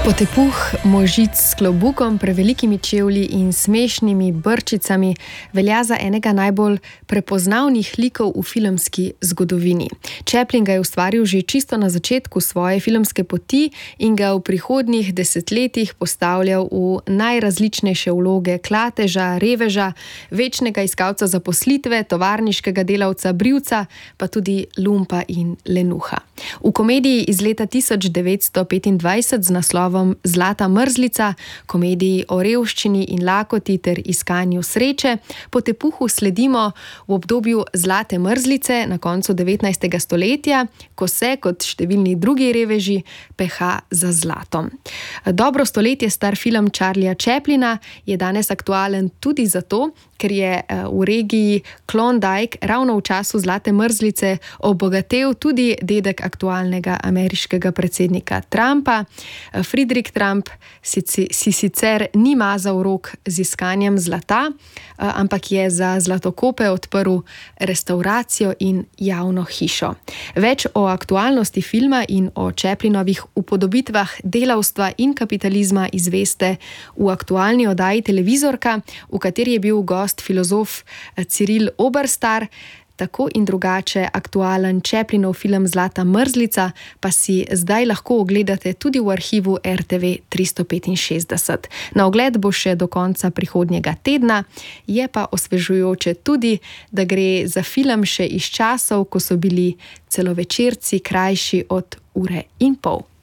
Potepuh možic s klobukom, prevelikimi čevlji in smešnimi brčicami velja za enega najbolj prepoznavnih likov v filmski zgodovini. Chaplin ga je ustvaril že čisto na začetku svoje filmske poti in ga v prihodnjih desetletjih postavljal v najrazličnejše vloge klateža, reveža, večnega iskalca zaposlitve, tovarniškega delavca, brivca, pa tudi lumpa in lenuha. V komediji iz leta 1925 z naslovom Zlata mrzlica, komediji o revščini in lakoti ter iskanju sreče, Potepuhu sledimo v obdobju Zlate mrzlice na koncu 19. stoletja, ko se, kot številni drugi reveži, peha za zlatom. Dobro stoletje star film Charlieja Chaplina je danes aktualen tudi zato, ker je v regiji Klondike ravno v času Zlate mrzlice obogatel tudi dedek aktualnega ameriškega predsednika Trumpa. Friedrich Trump si sicer ni mazal rok z iskanjem zlata, ampak je za zlatokope odprl restavracijo in javno hišo. Več o aktualnosti filma in o Chaplinovih upodobitvah delavstva in kapitalizma izveste v aktualni oddaji Televizorka, v kateri je bil gost filozof Cyril Oberstar. Tako in drugače aktualen Chaplinov film Zlata mrzlica pa si zdaj lahko ogledate tudi v arhivu RTV 365. Na ogled bo še do konca prihodnjega tedna, je pa osvežujoče tudi, da gre za film še iz časov, ko so bili celovečerci krajši od ure in pol.